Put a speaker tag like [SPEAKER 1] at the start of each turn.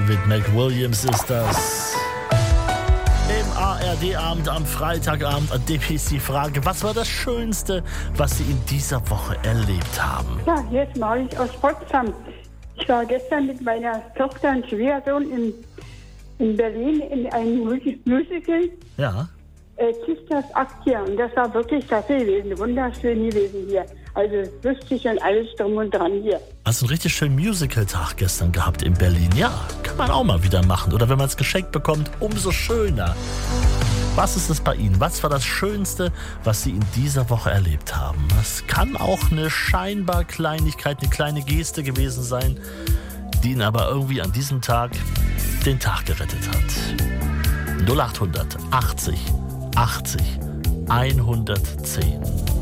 [SPEAKER 1] David McWilliams ist das. Im ARD-Abend am Freitagabend an dem ist die Frage, was war das Schönste, was Sie in dieser Woche erlebt haben?
[SPEAKER 2] Ja, jetzt mache ich aus Potsdam. Ich war gestern mit meiner Tochter und Schwiegersohn in Berlin in einem Musical.
[SPEAKER 1] Ja.
[SPEAKER 2] Sisters Act hier. Und das war wirklich klasse gewesen, wunderschön gewesen hier. Also lustig und alles drum und dran hier.
[SPEAKER 1] Hast einen richtig schönen Musical-Tag gestern gehabt in Berlin. Ja, kann man auch mal wieder machen. Oder wenn man es geschenkt bekommt, umso schöner. Was ist es bei Ihnen? Was war das Schönste, was Sie in dieser Woche erlebt haben? Es kann auch eine scheinbar Kleinigkeit, eine kleine Geste gewesen sein, die Ihnen aber irgendwie an diesem Tag den Tag gerettet hat. 0800 80 80 110.